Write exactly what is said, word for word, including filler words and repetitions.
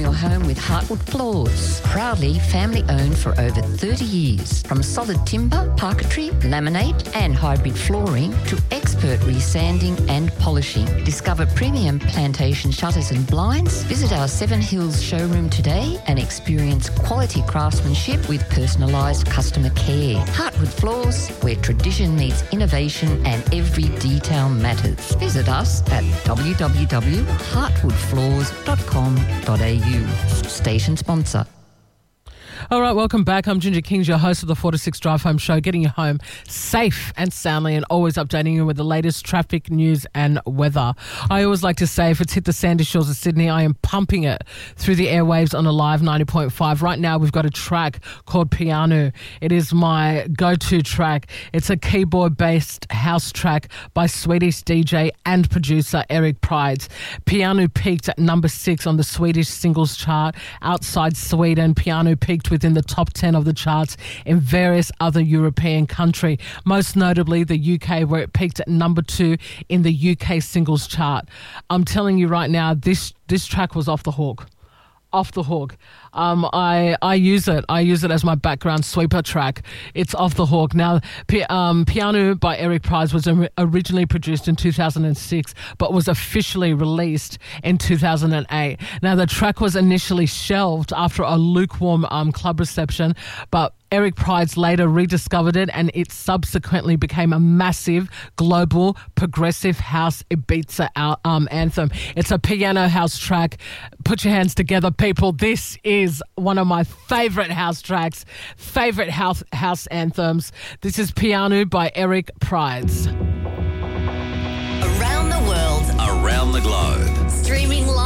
your home with Heartwood Floors. Proudly family owned for over thirty years. From solid timber, parquetry, laminate and hybrid flooring to expert resanding and polishing. Discover premium plantation shutters and blinds. Visit our Seven Hills showroom today and experience quality craftsmanship with personalised customer care. Heartwood Floors, where tradition meets innovation and every detail matters. Visit us at w w w dot heartwood floors dot com dot a u. Station sponsor. All right, welcome back. I'm Ginger Kings, your host of the four to six Drive Home Show, getting you home safe and soundly and always updating you with the latest traffic news and weather. I always like to say if it's hit the sandy shores of Sydney, I am pumping it through the airwaves on Alive ninety point five. Right now, we've got a track called Piano. It is my go-to track. It's a keyboard-based house track by Swedish D J and producer Eric Prydz. Piano peaked at number six on the Swedish singles chart. Outside Sweden, Piano peaked within the top ten of the charts in various other European countries, most notably the U K, where it peaked at number two in the U K singles chart. I'm telling you right now, this this track was off the hook. Off the hook. Um, I I use it. I use it as my background sweeper track. It's off the hook. Now, P- um, Piano by Eric Prydz was originally produced in two thousand six, but was officially released in two thousand eight. Now, the track was initially shelved after a lukewarm um, club reception, but Eric Prydz later rediscovered it and it subsequently became a massive global progressive house Ibiza out, um, anthem. It's a piano house track. Put your hands together, people. This is one of my favourite house tracks, favourite house, house anthems. This is Piano by Eric Prydz. Around the world, around the globe.